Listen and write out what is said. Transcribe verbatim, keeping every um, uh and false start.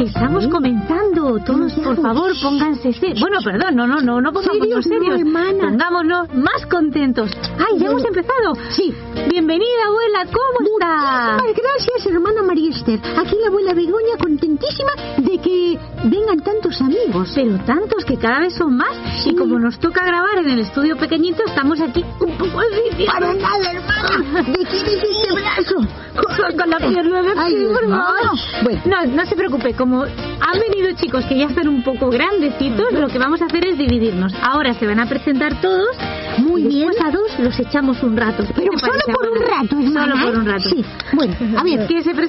Estamos ¿Sí? comenzando. Todos, por favor, pónganse serios. Bueno, perdón, no, no, no, no pongámonos ¿Serios? serios. No, hermana. Pongámonos más contentos. ¡Ay, ya Bueno. hemos empezado! Sí. Bienvenida, abuela, ¿cómo está? Muchísimas gracias, hermana María Esther. Aquí la abuela Begoña contentísima de que vengan tantos amigos. Pero tantos que cada vez son más. Sí. Y como nos toca grabar en el estudio pequeñito, estamos aquí un poco así. Para nada, hermana. ¿De quién es este brazo? Con la pierna de Ay, aquí, por hermana. favor. Bueno. No, no se preocupe, como han venido chicos que ya están un poco grandecitos, lo que vamos a hacer es dividirnos. Ahora se van a presentar todos. Muy y bien. después a dos los echamos un rato. ¿Qué Pero te solo parece, por un abuela? rato, hermana. Solo por un rato. Sí. Bueno, a ver. ¿Qué se